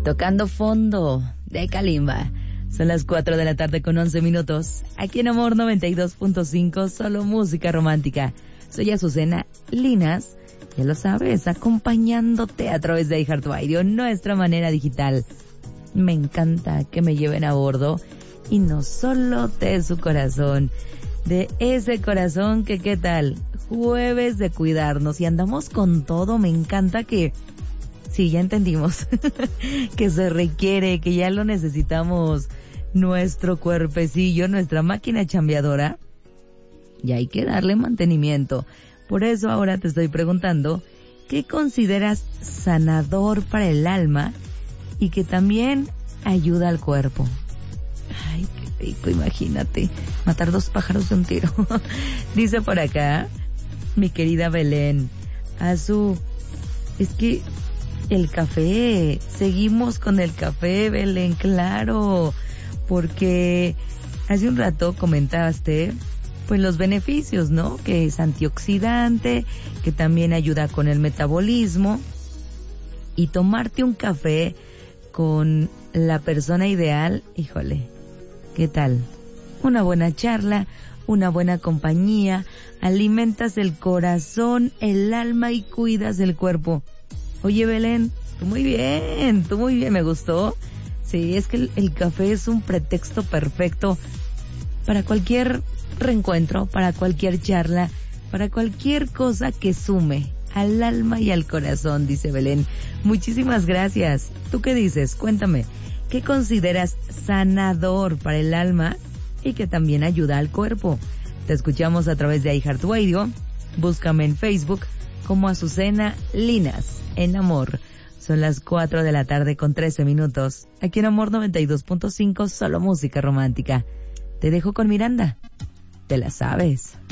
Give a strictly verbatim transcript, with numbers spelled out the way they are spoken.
Tocando fondo de Kalimba. Son las cuatro de la tarde con once minutos. Aquí en Amor noventa y dos punto cinco, solo música romántica. Soy Azucena Linas, ya lo sabes, acompañándote a través de iHeartRadio, nuestra manera digital. Me encanta que me lleven a bordo y no solo de su corazón, de ese corazón que, ¿qué tal? Jueves de cuidarnos y andamos con todo. Me encanta que, sí, ya entendimos que se requiere, que ya lo necesitamos, nuestro cuerpecillo, nuestra máquina chambeadora, y hay que darle mantenimiento. Por eso ahora te estoy preguntando, ¿qué consideras sanador para el alma y que también ayuda al cuerpo? Ay, qué rico, imagínate, matar dos pájaros de un tiro. Dice por acá mi querida Belén, Azu, es que el café, seguimos con el café, Belén, claro, porque hace un rato comentaste pues los beneficios, ¿no? Que es antioxidante, que también ayuda con el metabolismo, y tomarte un café con la persona ideal, híjole, ¿qué tal? Una buena charla, una buena compañía, alimentas el corazón, el alma y cuidas del cuerpo. Oye, Belén, tú muy bien, tú muy bien, me gustó. Sí, es que el, el café es un pretexto perfecto para cualquier reencuentro, para cualquier charla, para cualquier cosa que sume al alma y al corazón, dice Belén. Muchísimas gracias. ¿Tú qué dices? Cuéntame, ¿qué consideras sanador para el alma y que también ayuda al cuerpo? Te escuchamos a través de iHeartRadio. Búscame en Facebook como Azucena Linas, en Amor. Son las cuatro de la tarde con trece minutos. Aquí en Amor noventa y dos punto cinco, solo música romántica. Te dejo con Miranda. Te la sabes.